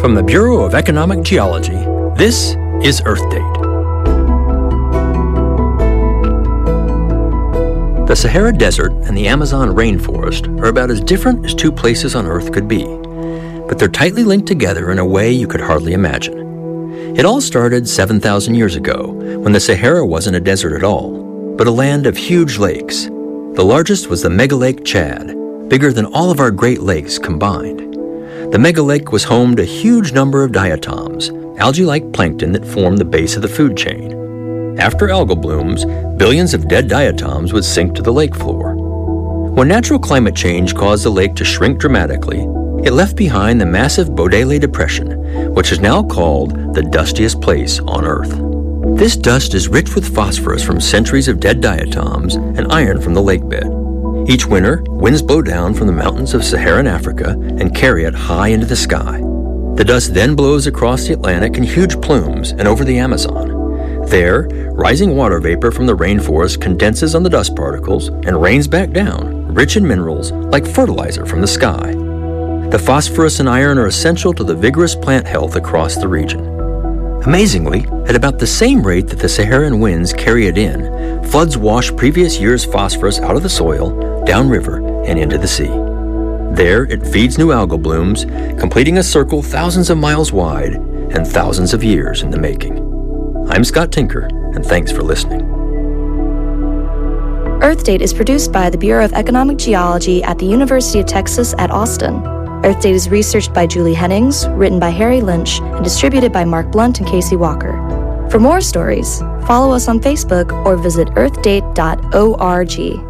From the Bureau of Economic Geology, this is Earth Date. The Sahara Desert and the Amazon rainforest are about as different as two places on Earth could be, but they're tightly linked together in a way you could hardly imagine. It all started 7,000 years ago, when the Sahara wasn't a desert at all, but a land of huge lakes. The largest was the megalake Chad, bigger than all of our Great Lakes combined. The megalake was home to a huge number of diatoms, algae-like plankton that formed the base of the food chain. After algal blooms, billions of dead diatoms would sink to the lake floor. When natural climate change caused the lake to shrink dramatically, it left behind the massive Bodele Depression, which is now called the dustiest place on Earth. This dust is rich with phosphorus from centuries of dead diatoms and iron from the lake bed. Each winter, winds blow down from the mountains of Saharan Africa and carry it high into the sky. The dust then blows across the Atlantic in huge plumes and over the Amazon. There, rising water vapor from the rainforest condenses on the dust particles and rains back down, rich in minerals like fertilizer from the sky. The phosphorus and iron are essential to the vigorous plant health across the region. Amazingly, at about the same rate that the Saharan winds carry it in, floods wash previous year's phosphorus out of the soil, downriver, and into the sea. There, it feeds new algal blooms, completing a circle thousands of miles wide and thousands of years in the making. I'm Scott Tinker, and thanks for listening. Earth Date is produced by the Bureau of Economic Geology at the University of Texas at Austin. Earth Date is researched by Julie Hennings, written by Harry Lynch, and distributed by Mark Blunt and Casey Walker. For more stories, follow us on Facebook or visit earthdate.org.